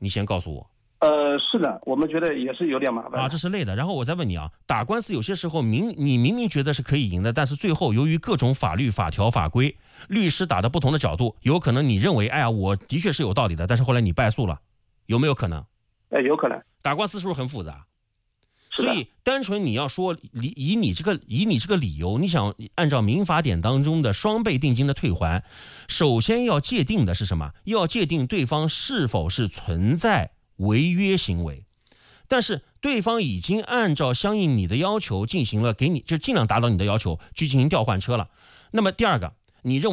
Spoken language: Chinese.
你先告诉我。 是的，我们觉得也是有点麻烦啊，这是累的。然后我再问你啊，打官司有些时候你明明觉得是可以赢的，但是最后由于各种法律法条法规，律师打的不同的角度，有可能你认为哎呀我的确是有道理的，但是后来你败诉了，有没有可能？ 有可能。 打官司是不是很复杂？ 所以单纯你要说以你这个理由，你想按照民法典当中的双倍定金的退还，首先要界定的是什么？要界定对方是否是存在违约行为。但是对方已经按照相应你的要求进行了，给你就尽量达到你的要求去进行调换车了。那么第二个，你认为